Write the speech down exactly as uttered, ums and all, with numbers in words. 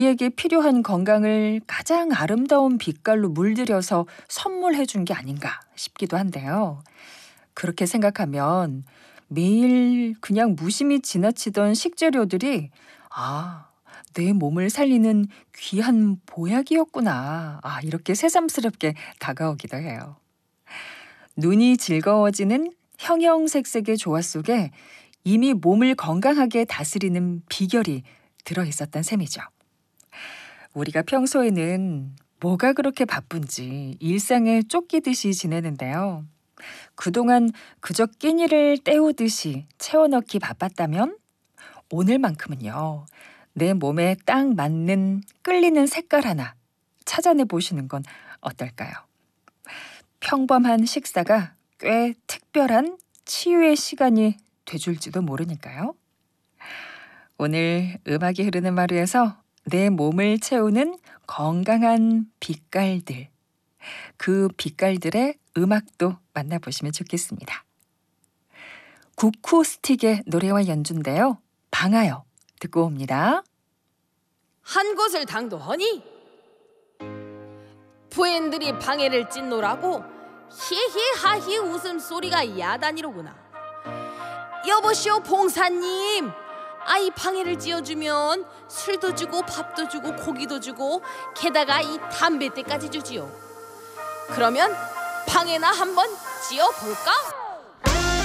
우리에게 필요한 건강을 가장 아름다운 빛깔로 물들여서 선물해 준 게 아닌가 싶기도 한데요. 그렇게 생각하면 매일 그냥 무심히 지나치던 식재료들이 아, 내 몸을 살리는 귀한 보약이었구나. 아, 이렇게 새삼스럽게 다가오기도 해요. 눈이 즐거워지는 형형색색의 조화 속에 이미 몸을 건강하게 다스리는 비결이 들어 있었던 셈이죠. 우리가 평소에는 뭐가 그렇게 바쁜지 일상에 쫓기듯이 지내는데요. 그동안 그저 끼니를 때우듯이 채워넣기 바빴다면 오늘만큼은요. 내 몸에 딱 맞는 끌리는 색깔 하나 찾아내 보시는 건 어떨까요? 평범한 식사가 꽤 특별한 치유의 시간이 돼줄지도 모르니까요. 오늘 음악이 흐르는 마루에서 내 몸을 채우는 건강한 빛깔들, 그 빛깔들의 음악도 만나보시면 좋겠습니다. 구쿠스틱의 노래와 연주인데요. 방하여 듣고 옵니다. 한 곳을 당도하니 부인들이 방해를 찢노라고 히히하히 웃음소리가 야단이로구나. 여보시오 봉사님, 아이 방해를 찌어주면 술도 주고 밥도 주고 고기도 주고 게다가 이 담뱃대까지 주지요. 그러면 방해나 한번 찌어볼까?